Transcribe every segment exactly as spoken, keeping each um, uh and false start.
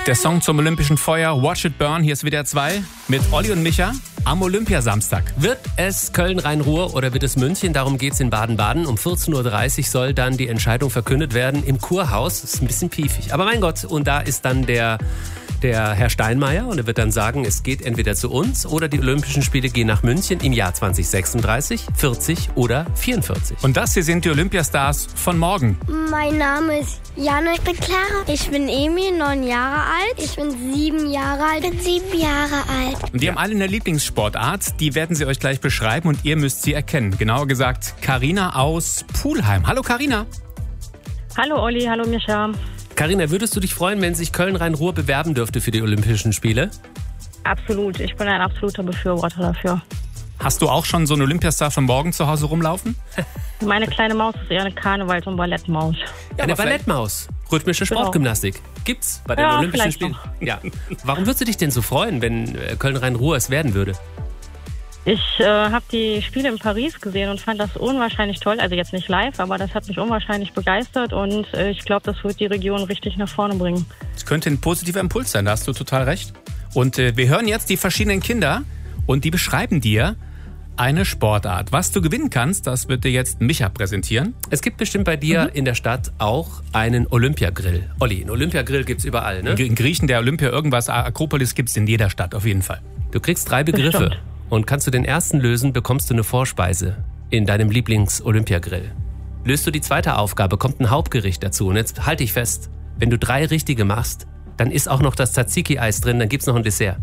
Der Song zum Olympischen Feuer, Watch It Burn, hier ist W D R zwei mit Olli und Micha am Olympiasamstag. Wird es Köln-Rhein-Ruhr oder wird es München? Darum geht's in Baden-Baden. Um vierzehn Uhr dreißig soll dann die Entscheidung verkündet werden im Kurhaus. Das ist ein bisschen piefig. Aber mein Gott, und da ist dann der... der Herr Steinmeier, und er wird dann sagen, es geht entweder zu uns oder die Olympischen Spiele gehen nach München im Jahr zwanzig sechsunddreißig, vierzig oder vierundvierzig. Und das hier sind die Olympiastars von morgen. Mein Name ist Jana, ich bin Clara. Ich bin Emi, neun Jahre alt. Ich bin sieben Jahre alt. Ich bin sieben Jahre alt. Und die haben alle eine Lieblingssportart, die werden sie euch gleich beschreiben und ihr müsst sie erkennen. Genauer gesagt, Carina aus Pulheim. Hallo Carina. Hallo Olli, hallo Micha. Carina, würdest du dich freuen, wenn sich Köln-Rhein-Ruhr bewerben dürfte für die Olympischen Spiele? Absolut, ich bin ein absoluter Befürworter dafür. Hast du auch schon so einen Olympiastar von morgen zu Hause rumlaufen? Meine kleine Maus ist eher eine Karnevals- und Ballettmaus. Ja, eine Ballettmaus, rhythmische Genau. Sportgymnastik. Gibt's bei den Ja, Olympischen vielleicht Spielen? noch. Ja. Warum würdest du dich denn so freuen, wenn äh, Köln-Rhein-Ruhr es werden würde? Ich äh, habe die Spiele in Paris gesehen und fand das unwahrscheinlich toll. Also jetzt nicht live, aber das hat mich unwahrscheinlich begeistert und äh, ich glaube, das wird die Region richtig nach vorne bringen. Es könnte ein positiver Impuls sein, da hast du total recht. Und äh, wir hören jetzt die verschiedenen Kinder und die beschreiben dir eine Sportart. Was du gewinnen kannst, das wird dir jetzt Micha präsentieren. Es gibt bestimmt bei dir Mhm. in der Stadt auch einen Olympiagrill. Olli, einen Olympiagrill gibt's überall, ne? In Griechen, der Olympia, irgendwas, Akropolis gibt's in jeder Stadt, auf jeden Fall. Du kriegst drei Begriffe. Bestimmt. Und kannst du den ersten lösen, bekommst du eine Vorspeise in deinem Lieblings-Olympiagrill. Löst du die zweite Aufgabe, kommt ein Hauptgericht dazu. Und jetzt halte ich fest, wenn du drei richtige machst, dann ist auch noch das Tzatziki-Eis drin, dann gibt's noch ein Dessert.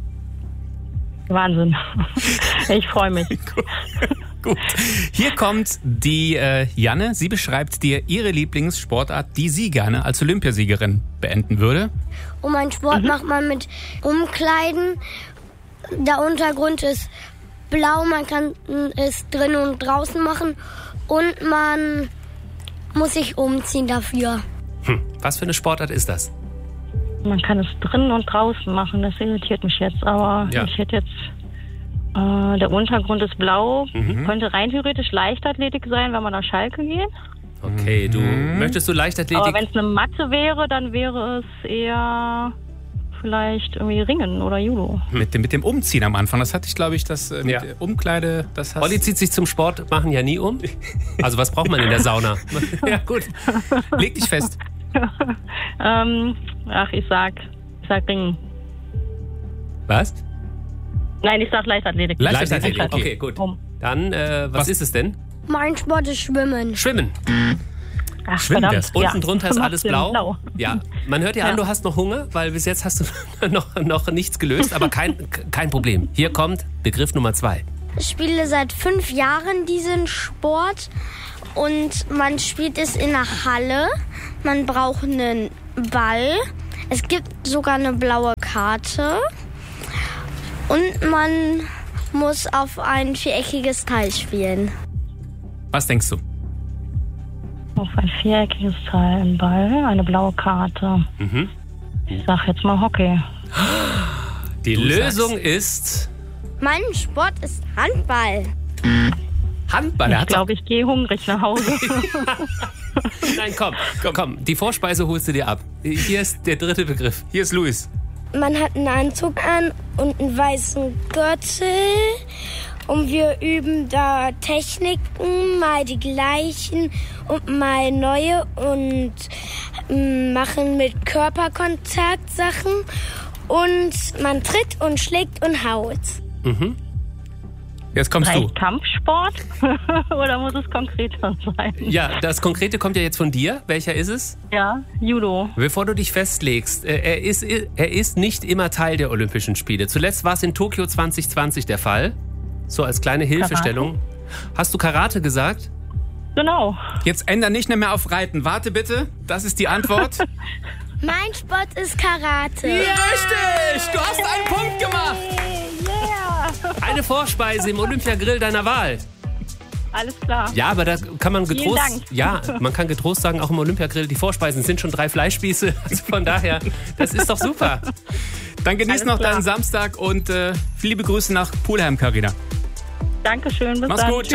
Wahnsinn. Ich freue mich. Gut. Hier kommt die äh, Janne. Sie beschreibt dir ihre Lieblingssportart, die sie gerne als Olympiasiegerin beenden würde. Und mein Sport macht man mit Umkleiden. Der Untergrund ist blau, man kann es drinnen und draußen machen. Und man muss sich umziehen dafür. Hm. Was für eine Sportart ist das? Man kann es drinnen und draußen machen, das irritiert mich jetzt. Aber Ja. ich hätte jetzt, äh, der Untergrund ist blau, Mhm. könnte rein theoretisch Leichtathletik sein, wenn man nach Schalke geht. Okay, du möchtest du Aber Leichtathletik? wenn es eine Matte wäre, dann wäre es eher vielleicht irgendwie Ringen oder Judo. Mit dem, mit dem Umziehen am Anfang. Das hatte ich, glaube ich, das äh, mit Ja. der Umkleide. Das hast Olli zieht sich zum Sport machen ja nie um. Also was braucht man in der Sauna? Ja gut. Leg dich fest. ähm, ach, ich sag, ich sag Ringen. Was? Nein, ich sag Leichtathletik. Leichtathletik, Leichtathletik. Okay, gut. Um. Dann, äh, was, Was- ist es denn? Mein Sport ist Schwimmen. Schwimmen. Ach, Schwimmen verdammt. wär's. Unten Ja. drunter ist Macht alles Sinn, blau. Ja, man hört ja, an, Ja. du hast noch Hunger, weil bis jetzt hast du noch, noch nichts gelöst, aber kein, kein Problem. Hier kommt Begriff Nummer zwei. Ich spiele seit fünf Jahren diesen Sport und man spielt es in der Halle. Man braucht einen Ball. Es gibt sogar eine blaue Karte und man muss auf ein viereckiges Teil spielen. Was denkst du? Auf ein viereckiges Teil, ein Ball, eine blaue Karte. Mhm. Ich sag jetzt mal Hockey. Die Du Lösung ist Mein Sport ist Handball. Handball. Er Ich hat glaube, ich gehe hungrig nach Hause. Nein, komm, komm, komm, die Vorspeise holst du dir ab. Hier ist der dritte Begriff. Hier ist Luis. Man hat einen Anzug an und einen weißen Gürtel. Und wir üben da Techniken, mal die gleichen und mal neue und mm, machen mit Körperkontakt Sachen. Und man tritt und schlägt und haut. Mhm. Jetzt kommst Vielleicht du. Kampfsport? Oder muss es konkreter sein? Ja, das Konkrete kommt ja jetzt von dir. Welcher ist es? Ja, Judo. Bevor du dich festlegst, äh, er ist, er ist nicht immer Teil der Olympischen Spiele. Zuletzt war es in Tokio zwanzig zwanzig der Fall. So als kleine Hilfestellung. Hast du Karate gesagt? Genau. Jetzt änder nicht mehr auf Reiten. Warte bitte. Das ist die Antwort. Mein Sport ist Karate. Richtig! Du hast einen Punkt gemacht. Yeah. Eine Vorspeise im Olympiagrill deiner Wahl. Alles klar. Ja, aber da kann man Vielen getrost, Dank. ja, man kann getrost sagen, auch im Olympiagrill, die Vorspeisen sind schon drei Fleischspieße. Also von daher, das ist doch super. Dann genieß Alles noch klar. deinen Samstag und äh, viele liebe Grüße nach Pulheim, Carina. Dankeschön, bis Mach's dann. gut.